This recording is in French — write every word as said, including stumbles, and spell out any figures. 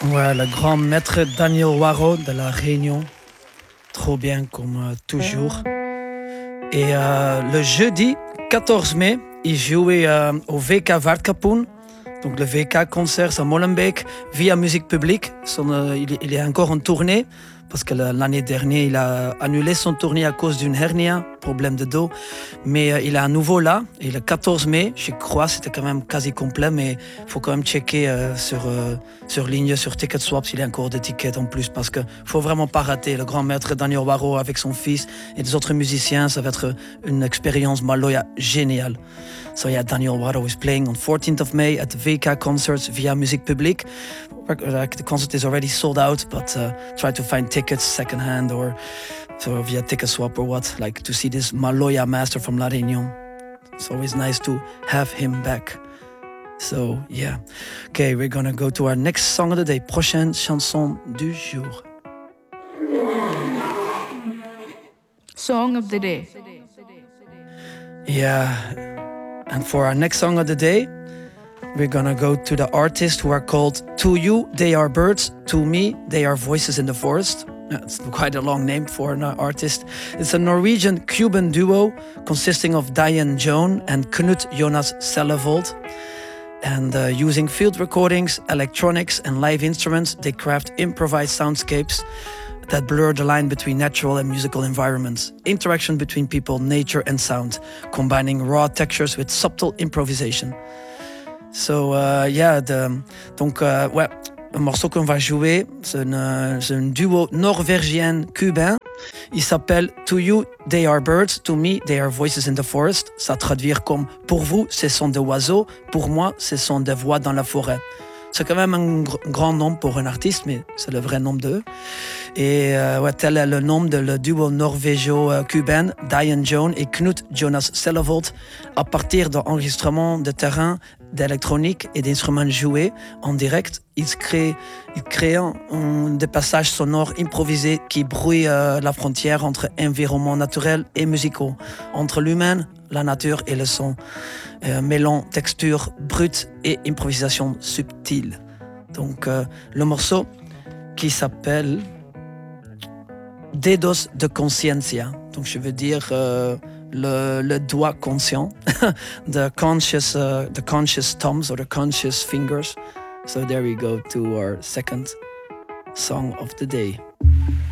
Ouais, le grand maître Daniel Waro de La Réunion. Trop bien comme euh, toujours. Et euh, le jeudi quatorze mai, il jouait euh, au V K Waardkapoen. Donc le V K concert à Molenbeek via Musique Publique. Son, euh, il, il est encore en tournée parce que l'année dernière, il a annulé son tournée à cause d'une hernie, problème de dos. Mais euh, il est à nouveau là. Et le quatorze mai, je crois, c'était quand même quasi complet, mais il faut quand même checker euh, sur, euh, sur ligne, sur Ticketswap s'il y a encore des tickets en plus parce qu'il ne faut vraiment pas rater. Le grand maître Daniel Waro avec son fils et des autres musiciens, ça va être une expérience Maloya géniale. So yeah, Daniel Waro is playing on fourteenth of May at the V K Concerts via Musique Publique. Like, the concert is already sold out, but uh, try to find tickets secondhand or so via Ticketswap or what, like to see this Maloya master from La Réunion. It's always nice to have him back. So yeah. Okay, we're gonna go to our next song of the day. Prochaine chanson du jour. Song of the day. Yeah. And for our next song of the day, we're gonna go to the artists who are called To You, They Are Birds. To Me, They Are Voices in the Forest. It's quite a long name for an artist. It's a Norwegian-Cuban duo consisting of Diane Joan and Knut Jonas Sellevold. And uh, using field recordings, electronics, and live instruments, they craft improvised soundscapes that blur the line between natural and musical environments, interaction between people, nature, and sound, combining raw textures with subtle improvisation. So, uh, yeah, the, donc, uh, ouais, le morceau qu'on va jouer, c'est un duo norvégien-cubain. Il s'appelle To You, They Are Birds. To Me, They Are Voices in the Forest. Ça traduire comme pour vous, ce sont des oiseaux. Pour moi, ce sont des voix dans la forêt. C'est quand même un gr- grand nom pour un artiste, mais c'est le vrai nom d'eux. Et euh, ouais, tel est le nom de le duo norvégo-cubain Diane Joan et Knut Jonas Sellevold à partir d'enregistrements de terrain, d'électronique et d'instruments joués en direct. Ils créent, ils créent un, un, des passages sonores improvisés qui brouillent euh, la frontière entre environnement naturel et musicaux, entre l'humain, la nature et le son, euh, mêlant texture brute et improvisation subtile. Donc euh, le morceau qui s'appelle Dedos de Conciencia, donc je veux dire euh, le, le doigt conscient, the conscious, uh, the conscious thumbs or the conscious fingers. So there we go to our second song of the day.